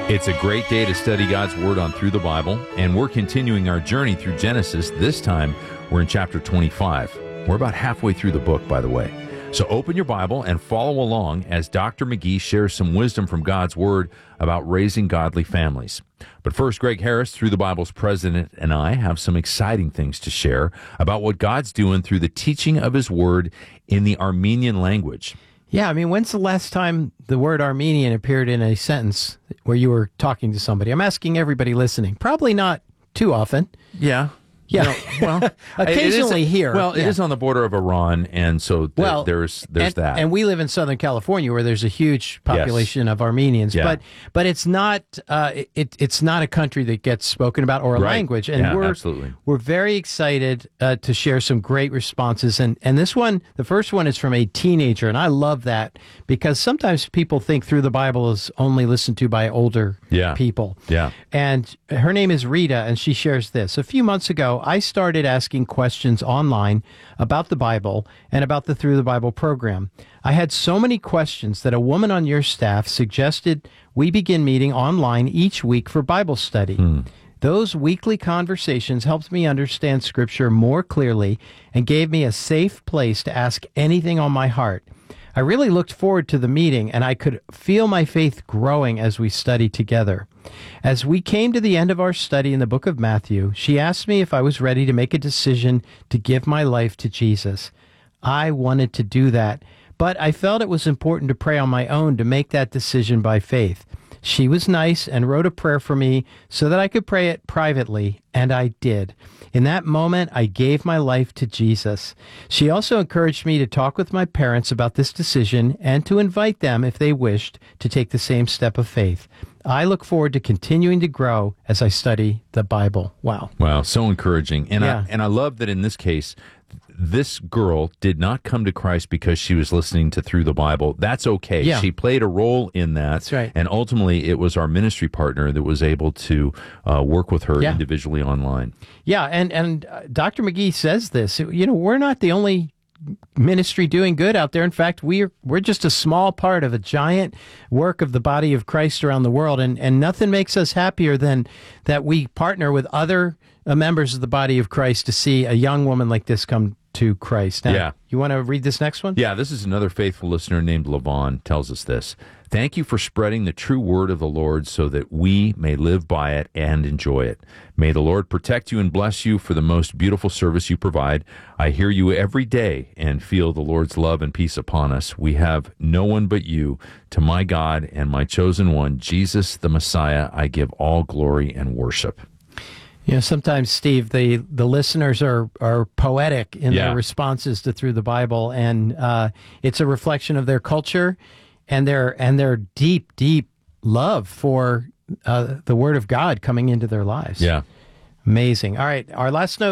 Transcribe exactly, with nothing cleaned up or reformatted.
It's a great day to study God's Word on Through the Bible, and we're continuing our journey through Genesis. This time, we're in chapter twenty-five. We're about halfway through the book, by the way. So open your Bible and follow along as Doctor McGee shares some wisdom from God's Word about raising godly families. But first, Greg Harris, Through the Bible's president, and I have some exciting things to share about what God's doing through the teaching of His Word in the Armenian language. Yeah, I mean, when's the last time the word Armenian appeared in a sentence where you were talking to somebody? I'm asking everybody listening. Probably not too often. Yeah. Yeah. You know, well, occasionally it is, here. Well, it yeah. is on the border of Iran, and so th- well, there's there's and, that. And we live in Southern California, where there's a huge population yes. of Armenians. Yeah. But but it's not uh, it it's not a country that gets spoken about or a right. language. And yeah, we're absolutely. we're very excited uh, to share some great responses. And and this one, the first one is from a teenager, and I love that because sometimes people think Through the Bible is only listened to by older yeah. people. Yeah. And her name is Rita, and she shares this. A few months ago, I started asking questions online about the Bible and about the Through the Bible program. I had so many questions that a woman on your staff suggested we begin meeting online each week for Bible study. Hmm. Those weekly conversations helped me understand Scripture more clearly and gave me a safe place to ask anything on my heart. I really looked forward to the meeting, and I could feel my faith growing as we studied together. As we came to the end of our study in the book of Matthew, she asked me if I was ready to make a decision to give my life to Jesus. I wanted to do that, but I felt it was important to pray on my own to make that decision by faith. She was nice and wrote a prayer for me so that I could pray it privately, and I did. In that moment, I gave my life to Jesus. She also encouraged me to talk with my parents about this decision and to invite them, if they wished, to take the same step of faith. I look forward to continuing to grow as I study the Bible. Wow. Wow, so encouraging. And yeah. I and I love that in this case, this girl did not come to Christ because she was listening to Through the Bible. That's okay. Yeah. She played a role in that. That's right. And ultimately, it was our ministry partner that was able to uh, work with her yeah. individually online. Yeah, and, and uh, Doctor McGee says this. You know, we're not the only ministry doing good out there. In fact, we're we're just a small part of a giant work of the body of Christ around the world, and, and nothing makes us happier than that we partner with other uh, members of the body of Christ to see a young woman like this come to Christ. Now, yeah. You want to read this next one? Yeah, this is another faithful listener named Levon tells us this. Thank you for spreading the true word of the Lord so that we may live by it and enjoy it. May the Lord protect you and bless you for the most beautiful service you provide. I hear you every day and feel the Lord's love and peace upon us. We have no one but you. To my God and my chosen one, Jesus the Messiah, I give all glory and worship. You know, sometimes, Steve, the, the listeners are, are poetic in yeah. their responses to Through the Bible, and uh, it's a reflection of their culture and their and their deep, deep love for uh, the Word of God coming into their lives. Yeah. Amazing. All right, our last note.